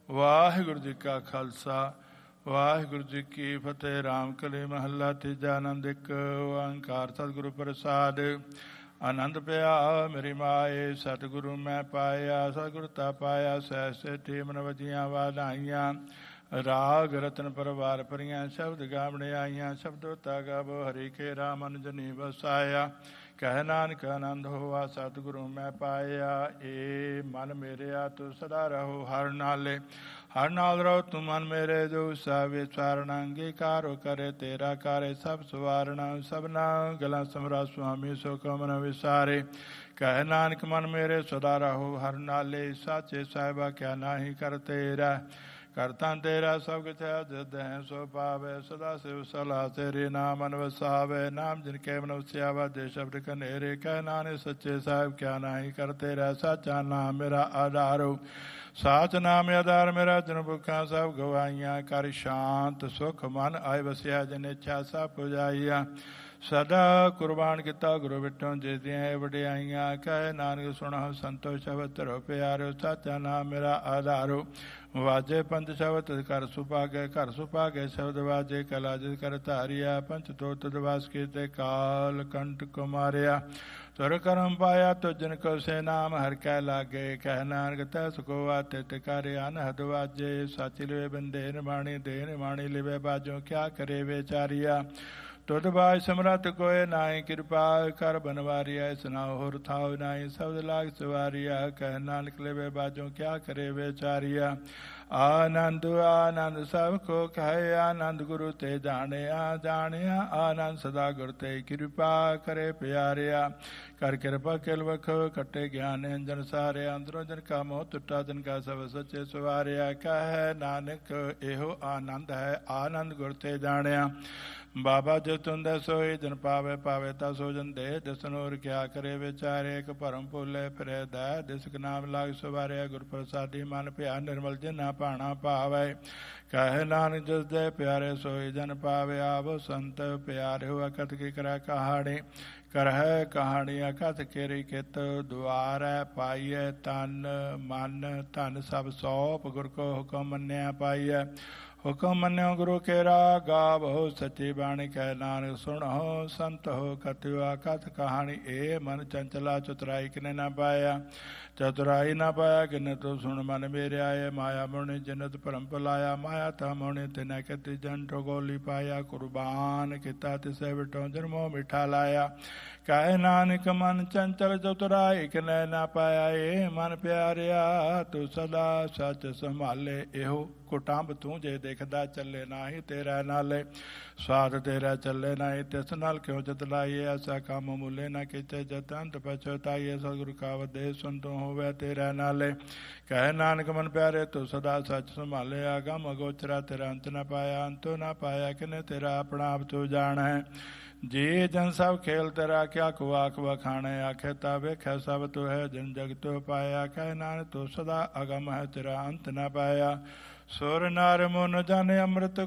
ਵਾਹਿਗੁਰੂ ਜੀ ਕਾ ਖਾਲਸਾ ਵਾਹਿਗੁਰੂ ਜੀ ਕੀ ਫਤਿਹ। ਰਾਮ ਕਲੀ ਮਹੱਲਾ ਤੀਜਾ। ਆਨੰਦ ਇੱਕ ਓੰਕਾਰ ਸਤਿਗੁਰੂ ਪ੍ਰਸਾਦ। ਆਨੰਦ ਪਿਆ ਮੇਰੀ ਮਾਏ ਸਤਿਗੁਰੂ ਮੈਂ ਪਾਇਆ। ਸਤਿਗੁਰੂ ਤਾ ਪਾਇਆ ਸਹਿ ਸੇਠੀ ਮਨ ਵਜੀਆਂ ਵਾਧਾਈਆਂ। ਰਾਗ ਰਤਨ ਪਰਵਾਰ ਭਰੀਆਂ ਸ਼ਬਦ ਗਾਵਣੇ ਆਈਆਂ। ਸ਼ਬਦੋ ਤਾ ਗਾਵੋ ਹਰੀ ਕੇ ਰਾਮ ਮਨ ਜਨੀ ਵਸਾਇਆ। ਕਹਿ ਨਾਨਕ ਆਨੰਦ ਹੋਆ ਸਤਿਗੁਰੂ ਮੈਂ ਪਾਇਆ। ਏ ਮਨ ਮੇਰਿਆ ਤੂੰ ਸਦਾ ਰਹੋ ਹਰ ਨਾਲੇ। ਹਰ ਨਾਲ ਰਹੋ ਤੂੰ ਮਨ ਮੇਰੇ ਜੋ ਸਭ ਵਿਚਾਰਣ ਅੰਗੀਕਾਰੋ ਕਰੇ ਤੇਰਾ ਕਾਰੇ ਸਭ ਸਵਾਰਣਾ। ਸਭਨਾ ਗਲਾਂ ਸਮਰਾ ਸੁਆਮੀ ਸੋ ਕਮ ਨ ਵਿਸਾਰੇ। ਕਹਿ ਨਾਨਕ ਮਨ ਮੇਰੇ ਸਦਾ ਰਹੋ ਹਰ ਨਾਲੇ। ਸਾਚੇ ਸਾਹਿਬਾ ਕਿਆ ਨਾਹੀ ਕਰ ਤੇਰਾ। ਕਰਤਾ ਤੇਰਾ ਸਭ ਕੁਛ ਹੈ ਜਿਦ ਹੈ ਸੋ ਪਾਵੇ। ਸਦਾ ਸਿਵ ਸਲਾਹ ਤੇਰੇ ਨਾਮ ਮਨ ਵਸਾਵੇ। ਨਾਮ ਜਿਨ ਕੇ ਮਨ ਵਸਿਆ ਵਾਜੇ ਸ਼ਬਦ ਕਨੇਰੇ। ਕਹਿ ਨਾਨਕ ਸੱਚੇ ਸਾਹਿਬ ਕਿਆ ਨਾਹੀ ਕਰ ਤੇਰਾ। ਸਾਚਾ ਨਾਮ ਮੇਰਾ ਆਧਾਰੋ ਸਾਚ ਨਾਮ ਆਧਾਰ ਮੇਰਾ। ਜਨ ਭੁੱਖਾਂ ਸਭ ਗਵਾਈਆਂ। ਕਰ ਸ਼ਾਂਤ ਸੁਖ ਮਨ ਆਏ ਵਸਿਆ। ਜਿਨ ਇੱਛਾ ਸਭ ਪੁਜਾਈਆ। ਸਦਾ ਕੁਰਬਾਨ ਕੀਤਾ ਗੁਰੂ ਵਿਟੋਂ ਜਿਸਦੀਆਂ ਵਡਿਆਈਆਂ। ਕਹਿ ਨਾਨਕ ਸੁਣੋ ਸੰਤੋ ਸ਼ਬਦ ਧਰੋ ਪਿਆਰਿਓ। ਸਾਚਾ ਨਾਮ ਮੇਰਾ ਆਧਾਰੋ ਵਾਜੇ ਪੰਜ ਸ਼ਬਦ ਘਰ ਸੁਭਾਗੇ। ਘਰ ਸੁਭਾਗੇ ਸ਼ਬਦ ਵਾਜੇ ਕਲਾ ਜਿਸ ਕਰ ਧਾਰਿਆ। ਪੰਚ ਤੋਤ ਦਵਾਸ ਕੀਤੇ ਕਾਲ ਕੰਟ ਕੁਮਾਰਿਆ। ਸੁਰ ਕਰਮ ਪਾਇਆ ਤੋ ਜਿਨ ਕੋ ਸੇ ਨਾਮ ਹਰਿ ਕੈ ਲਾਗੇ। ਕਹਿ ਨਾਨਕ ਤੈ ਸਕੋ ਆਤਿਤ ਕਰ ਅਨਹਦ ਵਾਜੇ। ਸਾਚੀ ਲਿਵੇ ਬੰਦੇ ਨਿਮਾਣੀ ਦੇ ਨਿਮਾਣੀ ਲਿਵੇ ਬਾਜੋ। ਕਿਆ ਕਰੇ ਵਿਚਾਰੀਆ ਤੁਧ ਬਾਜ ਸਮਰੱਥ ਕੋਇ ਨਾਹੀ। ਕਿਰਪਾ ਕਰ ਬਨਵਾਰੀਆ ਸੁਨਾਓ ਹੋਰ ਥਾਉ ਨਾਹੀ। ਸ਼ਬਦ ਲਾਗ ਸਵਾਰੀਆ। ਕਹਿ ਨਾਨਕ ਲਿਵੇ ਬਾਜੋ ਕਿਆ ਕਰੇ ਵਿਚਾਰੀਆ। ਆਨੰਦ ਆਨੰਦ ਸਭ ਕੋ ਕਹੈ। ਆਨੰਦ ਗੁਰੂ ਤੇ ਜਾਣਿਆ ਜਾਣਿਆ। ਆਨੰਦ ਸਦਾ ਗੁਰ ਤੇ ਕਿਰਪਾ ਕਰੇ ਪਿਆਰਿਆ। ਕਰ ਕਿਰਪਾ ਕਿਲ ਵਖ ਕੱਟੇ ਗਿਆਨ ਜਨ ਸਾਰਿਆ। ਅੰਦਰੋਂ ਜਨ ਕਾ ਮੋਹ ਟੁੱਟਾ ਜਨ ਕਾ ਸਭ ਸੱਚੇ ਸਵਾਰਿਆ। ਕਹਿ ਨਾਨਕ ਇਹੋ ਆਨੰਦ ਹੈ ਆਨੰਦ ਗੁਰ ਤੇ ਜਾਣਿਆ। ਬਾਬਾ ਜੋ ਤੁੰਦੇ ਸੋਈ ਜਨ ਪਾਵੇ ਪਾਵੇ ਤਾ ਸੋ ਜਨ ਦੇ। ਦਿਸਨੋਰ ਕਿਆ ਕਰੇ ਵਿਚਾਰੇ। ਇੱਕ ਭਰਮ ਭੁੱਲੇ ਫਿਰੇ ਦੈ। ਦਿਸਕ ਨਾਮ ਲਾਗ ਸਵਾਰਿਆ। ਗੁਰ ਪ੍ਰਸਾਦੀ ਮਨ ਭਿਆ ਨਿਰਮਲ ਜਿਨਾ ਭਾਣਾ ਭਾਵੇ। ਕਹਿ ਨਾਨਕ ਜਿਸ ਦੇ ਪਿਆਰੇ ਸੋਈ ਜਨ ਪਾਵੇ। ਆਵੋ ਸੰਤ ਪਿਆਰਿਓ ਅਕਥ ਕੀ ਕਰੈ ਕਹਾਣੀ। ਕਰਹਿ ਕਹਾਣੀ ਅਕਥ ਕੇਰੀ ਕਿਤ ਦੁਆਰੈ ਪਾਈਐ। ਤਨ ਮਨ ਧਨ ਸਭ ਸੌਪ ਗੁਰ ਕੋ ਹੁਕਮ ਮੰਨਿਆ ਪਾਈਐ। ਹੁਕਮ ਮੰਨਿਓ ਗੁਰੂ ਕੇਰਾ ਗਾਵੋ ਸੱਚੀ ਬਾਣੀ। ਕਹਿ ਨਾਨਕ ਸੁਣੋ ਸੰਤ ਹੋ ਕਥਿਓ ਕਥ ਕਹਾਣੀ। ਏ ਮਨ ਚੰਚਲਾ ਚਤੁਰਾਈ ਕਿਨੇ ਨਾ ਪਾਇਆ। ਚਤੁਰਾਈ ਨਾ ਪਾਇਆ ਕਿਨੇ ਤੋ ਸੁਣ ਮਨ ਮੇਰੇ ਆਏ। ਮਾਇਆ ਮੁਣੀ ਜਨਤ ਭਰਮ ਭੁਲਾਇਆ। ਮਾਇਆ ਤਾ ਮੁਣੀ ਤਿਨੈ ਕਤੀ ਜਨ ਠਗੋਲੀ ਪਾਇਆ। ਕੁਰਬਾਨ ਕੀਤਾ ਤਿਸੈ ਵਿਟੋਂ ਜਨਮੋ ਮਿਠਾ ਲਾਇਆ। ਕਹਿ ਨਾਨਕ ਮਨ ਚੰਚਲ ਚਤੁਰਾਈ ਕਿਨੇ ਨਾ ਪਾਇਆ। ਏ ਮਨ ਪਿਆਰਿਆ ਤੂੰ ਸਦਾ ਸੱਚ ਸੰਭਾਲੇ। ਇਹੋ ਕੁਟੰਬ ਤੂੰ ਜੇ ਦੇਖਦਾ ਚੱਲੇ ਨਾਹੀ ਤੇਰਾ ਨਾਲੇ। ਸਵਾਦ ਤੇਰਾ ਚੱਲੇ ਨਾਹੀ ਤਿਸ ਨਾਲ ਕਿਉਂ ਜਤਲਾਈਏ। ਐਸਾ ਕੰਮ ਮੁੱਲੇ ਨਾ ਕੀਤੇ ਜਤ ਅੰਤ ਪਛਤਾਈਏ। ਸਤਿਗੁਰੂ ਕਾ ਉਪਦੇਸ਼ ਸੁਣ ਤੂੰ ਹੋਵੇ ਤੇਰਾ ਨਾਲੇ। ਕਹਿ ਨਾਨਕ ਮਨ ਪਿਆਰੇ ਤੂੰ ਸਦਾ ਸੱਚ ਸੰਭਾਲੇ। ਆਗਮ ਅਗੋਚਰਾ ਤੇਰਾ ਅੰਤ ਨਾ ਪਾਇਆ। ਅੰਤੋ ਨਾ ਪਾਇਆ ਕਿਨੇ ਤੇਰਾ ਆਪਣਾ ਆਪ ਤੂੰ ਜਾਣੈ। ਜੀ ਜਨ ਸਭ ਖੇਲ ਤੇਰਾ ਕਿਆ ਕੋ ਆਖ ਵਖਾਣੇ। ਆਖੇ ਤਾ ਵੇਖੈ ਸਭ ਤੂੰ ਹੈ ਜਨ ਜਗ ਤੋ ਪਾਇਆ। ਕਹਿ ਨਾਨਕ ਤੂੰ ਸਦਾ ਅਗਮ ਹੈ ਤੇਰਾ ਅੰਤ ਨਾ ਪਾਇਆ। ਸੁਰ ਨਰ ਮੁਨ ਜਨ ਅੰਮ੍ਰਿਤ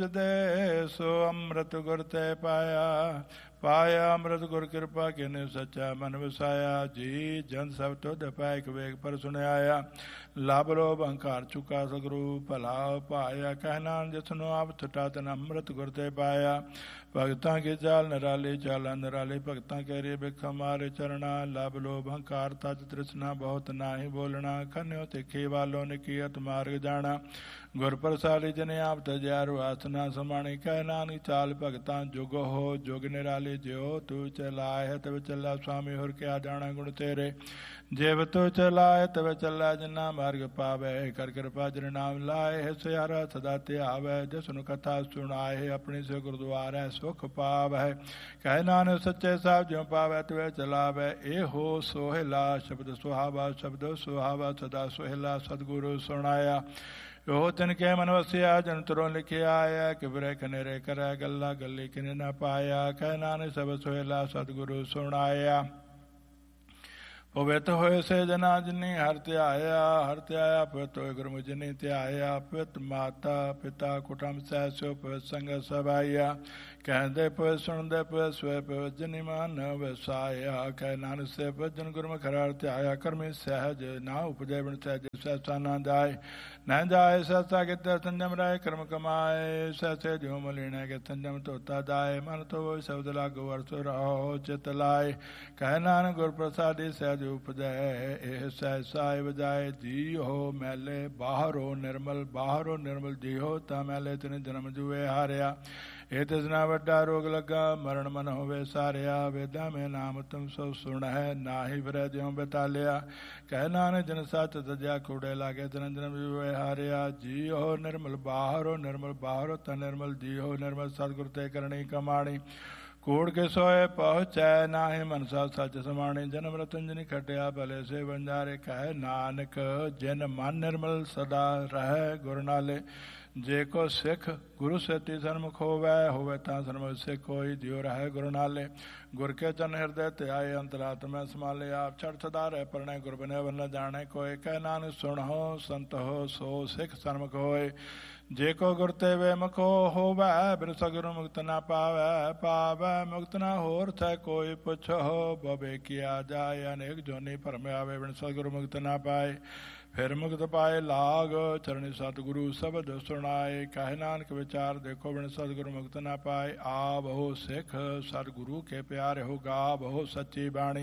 ਖੋਜਦੇ। ਸੋ ਅੰਮ੍ਰਿਤ ਗੁਰ ਤੇ ਪਾਇਆ। ਪਾਇਆ ਅੰਮ੍ਰਿਤ ਗੁਰ ਕਿਰਪਾ ਕਿਨੇ ਸੱਚਾ ਮਨ ਵਸਾਇਆ। ਜੀ ਜਨ ਸਭ ਤੁਧ ਪਾਇਕ ਵੇਗ ਪਰ ਸੁਣਿਆਇਆ। ਲਭ ਲੋਭ ਅਹੰਕਾਰ ਚੁਕਾ ਸਗਰੂ ਭਲਾ ਪਾਇਆ। ਕਹਿ ਨਾਨਕ ਜਿਸਨੂੰ ਆਪ ਛੁਟਾ ਤਨ ਅੰਮ੍ਰਿਤ ਗੁਰ ਤੇ ਪਾਇਆ। ਭਗਤਾਂ ਕੀ ਚਾਲ ਨਿਰਾਲੀ ਚਾਲਾਂ ਨਿਰਾਲੀ। ਭਗਤਾਂ ਕੇਰੀ ਬਿਖ ਮਾਰੇ ਚਰਣਾ। ਲਭ ਲੋਭ ਅਹੰਕਾਰ ਤਜ ਤ੍ਰਿਸ਼ਨਾ ਬਹੁਤ ਨਾਹੀ ਬੋਲਣਾ। ਖੰਨਿਓ ਤਿੱਖੀ ਵਾਲੋ ਨਿਕੀਅਤ ਮਾਰਗ ਜਾਣਾ। ਗੁਰ ਪ੍ਰਸਾਦੀ ਜਨੇ ਆਪ ਤਜਿਆਰੂ ਆਸਨਾ ਸਮਾਣੀ। ਕਹਿ ਨਾਨਕ ਚਾਲ ਭਗਤਾਂ ਜੁਗ ਹੋ ਜੁਗ ਨਿਰਾਲੀ। ਜਿਉ ਤੂੰ ਚਲਾਏ ਤਵ ਚੱਲਾ ਸੁਆਮੀ ਹੋਰ ਕਿਆ ਜਾਣਾ ਗੁਣ ਤੇਰੇ। ਜਿਵ ਤੂੰ ਚਲਾਏ ਤਵ ਚੱਲਾ ਜਿਨਾ ਮਾਰਗ ਪਾਵੇ। ਕਰ ਕਿਰਪਾ ਜਿਨ ਨਾਮ ਲਾਏ ਹੈ ਸਿਆਰਾ ਸਦਾ ਧਿਆਵੈ। ਜਿਸ ਨੂੰ ਕਥਾ ਸੁਣਾਏ ਆਪਣੀ ਸੇ ਗੁਰਦੁਆਰਾ ਸੁਖ ਪਾਵੈ। ਕਹਿ ਨਾਨਕ ਸੱਚੇ ਸਾਹਿਬ ਜਿਉ ਪਾਵੈ ਤਵੇ ਚਲਾਵੈ। ਇਹੋ ਸੋਹਿਲਾ ਸ਼ਬਦ ਸੁਹਾਵਾ। ਸ਼ਬਦ ਸੁਹਾਵਾ ਸਦਾ ਸੋਹਿਲਾ ਸਤਿਗੁਰੂ ਸੁਣਾਇਆ। ਉਹ ਤਿਨ ਕੇ ਮਨ ਵਸਿਆ ਜਨ ਤੁਰੋਂ ਲਿਖਿਆ ਆਇਆ। ਕਿਬਰੇ ਕਨੇਰੇ ਕਰੈ ਗੱਲਾਂ ਗੱਲੀ ਕਿਨੇ ਨਾ ਪਾਇਆ। ਕਹਿ ਨਾਨਕ ਸਭ ਸੋਹਿਲਾ ਸਤਿਗੁਰੂ ਸੁਣਾਇਆ। ਪਵਿੱਤ ਹੋਏ ਸੇ ਜਨਾ ਜਿਨੀ ਹਰ ਧਿਆਇਆ ਪਵਿੱਤ ਹੋਏ ਗੁਰਮੁਖ ਜਿਨੀ ਧਿਆਇਆ ਪਵਿੱਤ ਮਾਤਾ ਪਿਤਾ ਕੁਟੁੰਬ ਸਹਿ ਸੋ ਪਵਿੱਤ ਸੰਗਤ ਸਭ ਆਇਆ ਕਹਿੰਦੇ ਪਵਿੱਤ ਸੁਣਦੇ ਪਵਿੱਤ ਸੋਏ ਪਵਿੱਤ ਜਿਨੀ ਮਨ ਵਸਾਇਆ ਕਹਿ ਨਾਨਕ ਸੇ ਪਵਿੱਤ ਜਨ ਗੁਰਮੁਖ ਹਰ ਧਿਆਇਆ ਕਰਮੀ ਸਹਿਜ ਨਾ ਉਪਜੈ ਬਿਨ ਸਹਿਜ ਸਹਿਸਾ ਨਾ ਜਾਏ ਸਹਿਸਾ ਕਿਤੇ ਸੰਜਮ ਰਾਏ ਕਰਮ ਕਮਾਏ ਸਹਿਸੇ ਜੋ ਮਲੀਣੇ ਕੇ ਸੰਜਮ ਧੋਤਾ ਜਾਏ ਮਨ ਤੋ ਸ਼ਬਦ ਲਾਗੋ ਅਰਥ ਰਹੋ ਚਿਤ ਲਾਏ ਕਹਿ ਨਾਨਕ ਗੁਰ ਪ੍ਰਸਾਦੀ ਸਹਿਜ ਉਪਜੈ ਇਹ ਸਹਿਸਾ ਵਜਾਏ ਜੀ ਹੋ ਮੈਲੇ ਬਾਹਰੋ ਨਿਰਮਲ ਜੀ ਹੋ ਤਾਂ ਮੈਲੇ ਤਿਨ ਜਨਮ ਜੂਏ ਹਾਰਿਆ ਇਹ ਤਿਸਨਾ ਵੱਡਾ ਰੋਗ ਲੱਗਾ ਮਰਨ ਮਨ ਹੋਵੇ ਸਾਰਿਆ ਵੇਦਾਂ ਮੈਂ ਨਾਮ ਤੁਮ ਸੋ ਸੁਣ ਹੈ ਨਾਹੀ ਫਿਰੈ ਜਿਉ ਬਤਾਲਿਆ ਕਹਿ ਨਾਨਕ ਜਨ ਸੱਚ ਤਜਿਆ ਕੂੜੇ ਲਾਗੇ ਤਿਨ ਜਨਮ ਜੂਏ ਹਾਰਿਆ ਜੀ ਹੋ ਨਿਰਮਲ ਬਾਹਰੋ ਤਾਂ ਨਿਰਮਲ ਜੀ ਹੋ ਨਿਰਮਲ ਸਤਿਗੁਰ ਤੇ ਕਰਨੀ ਕਮਾਣੀ ਕੂੜ ਕੇ ਸੋਏ ਪਹੁੰਚੈ ਨਾਹੀ ਮਨਸਾ ਸੱਚ ਸਮਾਣੇ ਜਨਮ ਰਤਨ ਜਿਨ ਖਟਿਆ ਭਲੇ ਸੇ ਬੰਜਾਰੇ ਕਹਿ ਨਾਨਕ ਜਿਨ ਮਨ ਨਿਰਮਲ ਸਦਾ ਰਹਿ ਗੁਰ ਨਾਲੇ ਜੇ ਕੋ ਸਿੱਖ ਗੁਰੂ ਸੇਤੀ ਸਨਮੁਖ ਹੋਵੇ ਤਾਂ ਸਨਮੁਖ ਸਿੱਖ ਕੋਈ ਜਿਉ ਰਹਿ ਗੁਰੂ ਨਾਲੇ ਗੁਰ ਕੇ ਚਰਨ ਹਿਰਦੈ ਧਿਆਏ ਅੰਤਰਾਤਮੈ ਸਮਾਲੇ ਆਪ ਛੜ ਸਦਾ ਰਹਿ ਪਰਣੈ ਗੁਰ ਬਿਨੈ ਵਰਨ ਜਾਣੈ ਕੋਇ ਕਹਿ ਨਾਨਕ ਸੁਣਹੁ ਸੰਤ ਹੋ ਸੋ ਸਿੱਖ ਸਨਮੁਖ ਹੋਏ ਜੇ ਕੋ ਗੁਰ ਤੇ ਵੇਮੁਖ ਹੋਵੇ ਬਿਨ ਸਗੁਰ ਮੁਕਤ ਨਾ ਪਾਵੈ ਮੁਕਤ ਨਾ ਹੋਰ ਥੈ ਕੋਈ ਪੁੱਛੋ ਬਵੇ ਕੀਆ ਜਾਏ ਅਨੇਕ ਜੋਨੀ ਭਰਮ ਆਵੇ ਬਿਨ ਸਗੁਰ ਮੁਕਤ ਨਾ ਪਾਏ ਫਿਰ ਮੁਕਤ ਪਾਏ ਲਾਗ ਚਰਣੀ ਸਤਿਗੁਰੂ ਸ਼ਬਦ ਸੁਣਾਏ ਕਹਿ ਨਾਨਕ ਵਿਚਾਰ ਦੇਖੋ ਬਿਨ ਸਤਿਗੁਰੂ ਮੁਕਤ ਨਾ ਪਾਏ ਆ ਬਹੁ ਸਿੱਖ ਸਤਿਗੁਰੂ ਕੇ ਪਿਆਰੇ ਹੋ ਗਾ ਬਹੁ ਸੱਚੀ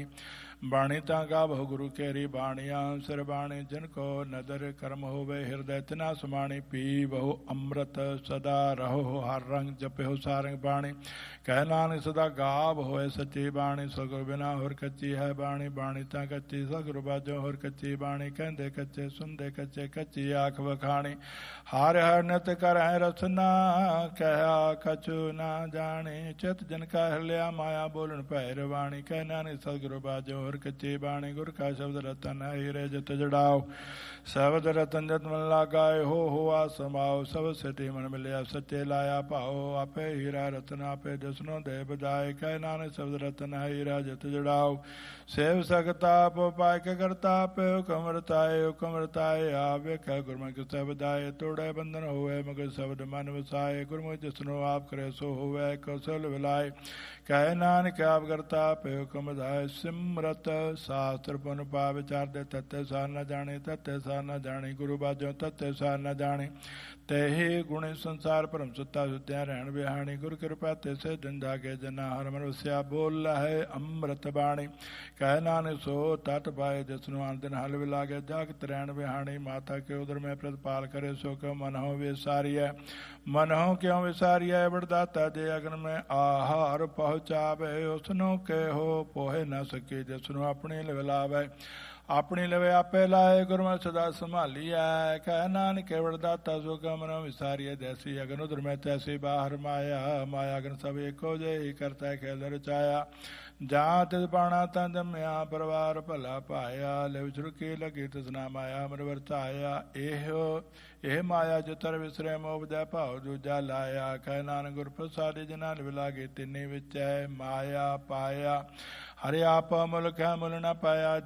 ਬਾਣੀ ਤਾਂ ਗਾ ਬਹੁ ਗੁਰੂ ਕੇਰੀ ਬਾਣੀਆਂ ਸਿਰ ਬਾਣੀ ਜਿਨ ਕੋ ਨਦਰ ਕਰਮ ਹੋਵੇ ਹਿਰਦੈ ਤਿਨਾ ਸਮਾਣੀ ਪੀ ਬਹੁ ਅੰਮ੍ਰਿਤ ਸਦਾ ਰਹੋ ਹਰ ਰੰਗ ਜਪਿਓ ਸਾਰੰਗ ਬਾਣੀ ਕਹਿ ਨਾਨਕ ਸਦਾ ਗਾਵ ਹੋਏ ਸੱਚੀ ਬਾਣੀ ਸਗੁਰ ਬਿਨਾ ਹੋਰ ਕੱਚੀ ਹੈ ਬਾਣੀ ਤਾਂ ਕੱਚੀ ਸਗੁਰ ਬਾਜੋ ਹੋਰ ਕੱਚੀ ਬਾਣੀ ਕਹਿੰਦੇ ਕੱਚੇ ਸੁਣਦੇ ਕੱਚੀ ਆਖ ਵਖਾਣੀ ਹਰ ਨਿਤ ਕਰੈ ਰਸਨਾ ਕਹਿਆ ਕਛੁ ਨਾ ਜਾਣੇ ਚਿਤ ਜਨ ਕਾ ਹਿਲਿਆ ਮਾਇਆ ਬੋਲਣ ਭੈ ਰਵਾਣੀ ਕਹਿ ਨਾਨਕ ਸਤਿਗੁਰ ਬਾਜੋ ਹੋਰ ਕੱਚੀ ਬਾਣੀ ਗੁਰ ਕਾ ਸ਼ਬਦ ਰਤਨ ਹੀਰੇ ਜਿਤ ਜੜਾਓ ਸ਼ਬਦ ਰਤਨ ਜਤ ਮਨ ਲਾਗਾਏ ਹੋ ਆ ਸਮਾਓ ਸਭ ਸਿਟੀ ਮਨ ਮਿਲਿਆ ਸੱਚੇ ਲਾਇਆ ਭਾਓ ਆਪੇ ਹੀਰਾ ਰਤਨ ਆਪੇ ਜਸਨੋ ਦੇ ਬਜਾਏ ਕਹਿ ਨਾਨਕ ਸ਼ਬਦ ਰਤਨ ਹੀਰਾ ਜਿਤ ਜੜਾਓ ਸੇਵ ਸਕਤਾ ਪੋ ਪਾਇ ਕੇ ਕਰਤਾ ਪੇ ਹੁਕਮ ਰਤਾਏ ਆਵੇ ਕਹਿ ਗੁਰਮੁਖ ਸ਼ਬਦ ਆਏ ਤੋੜੇ ਬੰਧਨ ਹੋਵੇ ਮਗਰ ਸ਼ਬਦ ਮਨ ਵਸਾਏ ਗੁਰਮੁਖ ਜਿਸਨੋ ਆਪ ਕਰੇ ਸੋ ਹੋਵੇ ਕੌਸਲ ਵਿਲਾਏ ਕਹਿ ਨਾਨਕ ਆਪ ਕਰਤਾ ਪੇ ਹੁਕਮ ਦਾਏ ਸਿਮਰਤ ਸ਼ਾਸਤਰ ਪੁਨ ਪਾ ਵਿਚਾਰਦੇ ਤਤੇ ਸਾਰ ਨ ਜਾਣੇ ਤਤੇ ਸਾਰ ਨ ਜਾਣੇ ਗੁਰੂ ਬਾਝੋਂ ਤਤੇ ਸਾਰ ਨ ਜਾਣੇ ਤੇਹੀ ਗੁਣੇ ਸੰਸਾਰ ਭਰਮ ਸੁੱਤਾ ਸੁੱਤਿਆ ਰਹਿਣ ਵਿਹਾਣੀ ਗੁਰ ਕਿਰਪਾ ਤੇ ਸੇ ਦਿੰਦਾ ਕੇ ਜਨਾ ਹਰ ਮਨ ਵਸਿਆ ਬੋਲ ਹੈ ਅੰਮ੍ਰਿਤ ਬਾਣੀ ਕਹਿ ਨਾਨਕ ਸੋ ਤਤ ਪਾਏ ਜਿਸਨੂੰ ਆਨ ਦਿਨ ਹਲ ਵਿਲਾਗੇ ਜਾਗਤ ਰਹਿਣ ਵਿਹਾਣੀ ਮਾਤਾ ਕੇ ਉਦਰ ਮੈਂ ਪ੍ਰਤਪਾਲ ਕਰੇ ਸੋ ਕਿਉ ਮਨ ਹੋ ਵਿਸਾਰੀਐ ਮਨ ਹੋ ਕਿਉ ਵਿਸਾਰੀਐ ਵਡਦਾਤਾ ਜੇ ਅਗਨ ਮੈਂ ਆਹਾਰ ਪਹੁੰਚਾਵੇ ਉਸਨੂੰ ਕਹੋ ਪੋਹੇ ਨਾ ਸਕੇ ਜਿਸਨੂੰ ਆਪਣੀ ਲਿਵਲਾਵੇ ਆਪਣੀ ਲਵੇ ਆਪੇ ਲਾਏ ਗੁਰਮਤਿ ਸਦਾ ਸੰਭਾਲੀਐ ਕਹਿ ਨਾਨਕ ਕੇਵਲ ਦਾਤਾ ਸੋ ਕਮਨ ਵਿਸਾਰੀਐ ਜੈਸੀ ਅਗਨ ਉਦਰ ਮੈਂ ਤੈਸੀ ਬਾਹਰ ਮਾਇਆ ਅਗਨ ਸਭ ਏਕੋ ਜਿਹੀ ਕਰਤਾ ਖੇਲ ਰਚਾਇਆ ਜਾਂ ਤਿਸ ਬਾਣਾ ਤਾਂ ਜੰਮਿਆ ਪਰਿਵਾਰ ਭਲਾ ਪਾਇਆ ਲਿਵ ਛੁਰਕੀ ਲਗੀ ਤਿਸਨਾ ਮਾਇਆ ਅਮਰ ਵਰਤਾਇਆ ਇਹ ਮਾਇਆ ਜੁਤਰ ਵਿਸਰੇ ਮੋਬਜੈ ਭਾਉ ਦੂਜਾ ਲਾਇਆ ਕਹਿ ਨਾਨਕ ਗੁਰ ਪ੍ਰਸਾਦਿ ਜਿਨਾ ਲਿਵ ਲਾਗੇ ਤਿੰਨੇ ਵਿਚੈ ਮਾਇਆ ਪਾਇਆ ਹਰਿ ਆਪ ਮੁਲਕ ਹੈ ਮੁਲ ਨਾ ਪਾਇਆ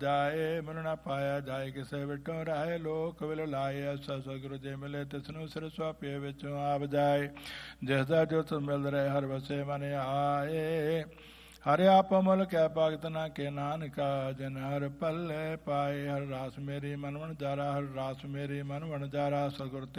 ਜਾਏ ਕਿਸੇ ਵਿਟੋਂ ਰਹੇ ਲੋਕ ਵਿਲ ਲਾਏ ਸਤਿਗੁਰੂ ਜੇ ਮਿਲੇ ਤਿਸਨੂੰ ਸਿਰ ਸੁਆਪੇ ਵਿੱਚੋਂ ਆਪ ਜਾਏ ਜਿਸ ਦਾ ਜੋ ਤੁਮ ਮਿਲ ਰਹੇ ਹਰ ਵਸੇ ਮਨ ਆਏ ਹਰਿ ਆਪ ਮੁਲਕ ਹੈ ਭਗਤ ਨਾ ਕੇ ਨਾਨਕਾ ਜਨ ਹਰ ਪੱਲੇ ਪਾਏ ਹਰ ਰਾਸ ਮੇਰੀ ਮਨ ਵਣ ਜਾਰਾ ਹਰ ਰਾਸ ਮੇਰੀ ਮਨ ਵਣ ਜਾਰਾ ਸਤਿਗੁਰ